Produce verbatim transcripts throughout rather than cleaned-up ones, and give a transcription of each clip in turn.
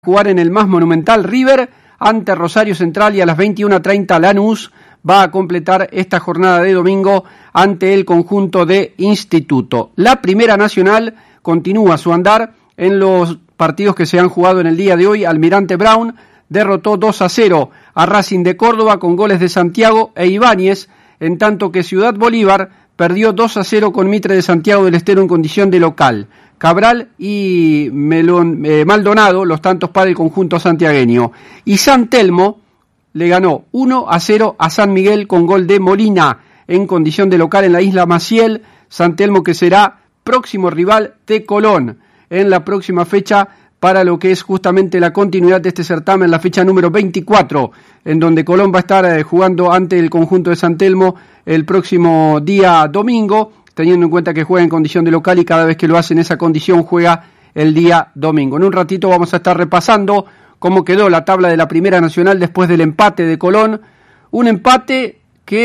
jugar en el más monumental River ante Rosario Central, y a las veintiuna treinta Lanús va a completar esta jornada de domingo ante el conjunto de Instituto. La Primera Nacional continúa su andar en los partidos que se han jugado en el día de hoy. Almirante Brown derrotó dos a cero a Racing de Córdoba con goles de Santiago e Ibáñez, en tanto que Ciudad Bolívar perdió dos a cero con Mitre de Santiago del Estero en condición de local. Cabral y Melón, eh, Maldonado, los tantos para el conjunto santiagueño. Y San Telmo le ganó uno a cero a San Miguel con gol de Molina en condición de local en la isla Maciel. San Telmo, que será próximo rival de Colón en la próxima fecha para lo que es justamente la continuidad de este certamen, la fecha número veinticuatro, en donde Colón va a estar eh, jugando ante el conjunto de San Telmo el próximo día domingo, teniendo en cuenta que juega en condición de local y cada vez que lo hace en esa condición juega el día domingo. En un ratito vamos a estar repasando cómo quedó la tabla de la Primera Nacional después del empate de Colón, un empate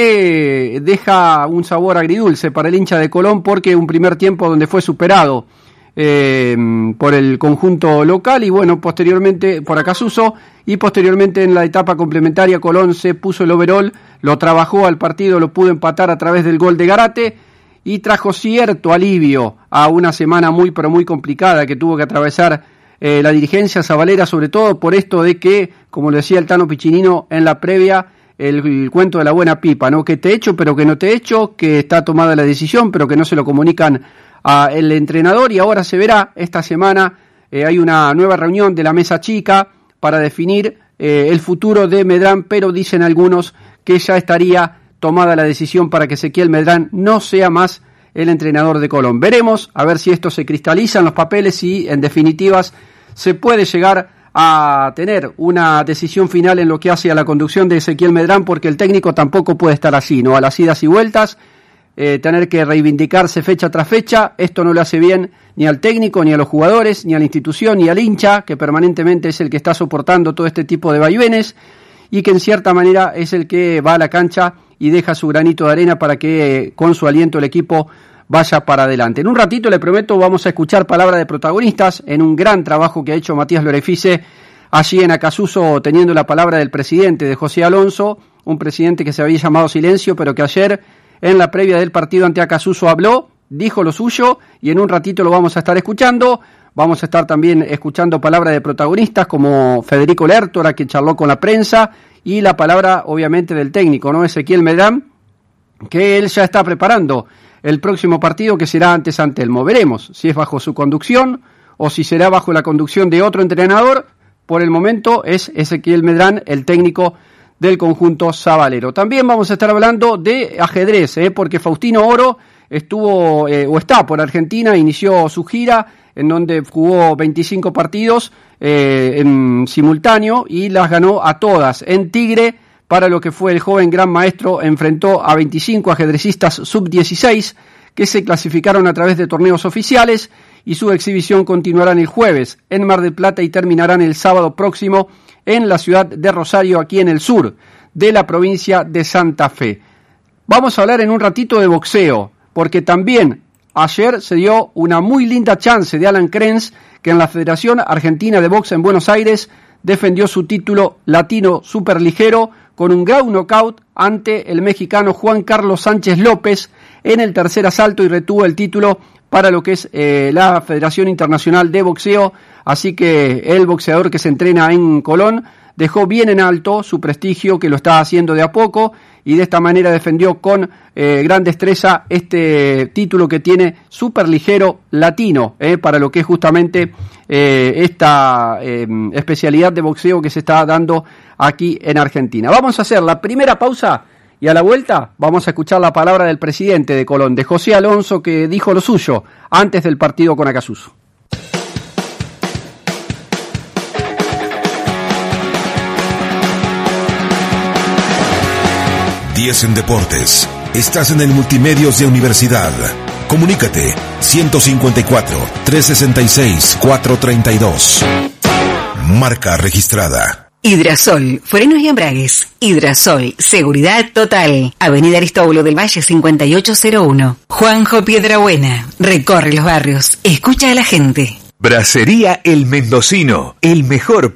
que deja un sabor agridulce para el hincha de Colón, porque un primer tiempo donde fue superado eh, por el conjunto local y bueno, posteriormente por Acasuso, y posteriormente en la etapa complementaria Colón se puso el overall, lo trabajó al partido, lo pudo empatar a través del gol de Garate y trajo cierto alivio a una semana muy pero muy complicada que tuvo que atravesar eh, la dirigencia sabalera, sobre todo por esto de que, como lo decía el Tano Piccinino en la previa, el, el cuento de la buena pipa, ¿no? Que te echo pero que no te echo, que está tomada la decisión pero que no se lo comunican al entrenador, y ahora se verá esta semana. Eh, hay una nueva reunión de la mesa chica para definir eh, el futuro de Medrán, pero dicen algunos que ya estaría tomada la decisión para que Ezequiel Medrán no sea más el entrenador de Colón. Veremos a ver si esto se cristaliza en los papeles y en definitivas se puede llegar a tener una decisión final en lo que hace a la conducción de Ezequiel Medrán, porque el técnico tampoco puede estar así, ¿no? A las idas y vueltas, eh, tener que reivindicarse fecha tras fecha, esto no le hace bien ni al técnico, ni a los jugadores, ni a la institución, ni al hincha, que permanentemente es el que está soportando todo este tipo de vaivenes y que en cierta manera es el que va a la cancha y deja su granito de arena para que eh, con su aliento el equipo vaya para adelante. En un ratito, le prometo, vamos a escuchar palabra de protagonistas en un gran trabajo que ha hecho Matías Lorefice allí en Acasuso, teniendo la palabra del presidente, de José Alonso, un presidente que se había llamado silencio, pero que ayer en la previa del partido ante Acasuso habló, dijo lo suyo, y en un ratito lo vamos a estar escuchando. Vamos a estar también escuchando palabra de protagonistas como Federico Lertora, que charló con la prensa, y la palabra obviamente del técnico, ¿no? Ezequiel Medrán, que él ya está preparando el próximo partido, que será ante San Telmo. Veremos si es bajo su conducción o si será bajo la conducción de otro entrenador. Por el momento es Ezequiel Medrán el técnico del conjunto sabalero. También vamos a estar hablando de ajedrez, ¿eh? porque Faustino Oro estuvo eh, o está por Argentina, inició su gira en donde jugó veinticinco partidos eh, en simultáneo y las ganó a todas. En Tigre, para lo que fue el joven gran maestro, enfrentó a veinticinco ajedrecistas sub dieciséis que se clasificaron a través de torneos oficiales, y su exhibición continuará el jueves en Mar del Plata y terminarán el sábado próximo en la ciudad de Rosario, aquí en el sur de la provincia de Santa Fe. Vamos a hablar en un ratito de boxeo, porque también ayer se dio una muy linda chance de Alan Krenz, que en la Federación Argentina de Box en Buenos Aires defendió su título latino superligero con un gran knockout ante el mexicano Juan Carlos Sánchez López en el tercer asalto, y retuvo el título para lo que es eh, la Federación Internacional de Boxeo. Así que el boxeador que se entrena en Colón dejó bien en alto su prestigio, que lo está haciendo de a poco, y de esta manera defendió con eh, gran destreza este título que tiene superligero latino, eh, para lo que es justamente eh, esta eh, especialidad de boxeo que se está dando aquí en Argentina. Vamos a hacer la primera pausa y a la vuelta vamos a escuchar la palabra del presidente de Colón, de José Alonso, que dijo lo suyo antes del partido con Acasuso. diez en Deportes. Estás en el Multimedios de Universidad. Comunícate ciento cincuenta y cuatro, trescientos sesenta y seis, cuatrocientos treinta y dos. Marca registrada. Hidrasol, frenos y embragues. Hidrasol, seguridad total. Avenida Aristóbulo del Valle cincuenta y ocho cero uno. Juanjo Piedrabuena, recorre los barrios, escucha a la gente. Bracería El Mendocino, el mejor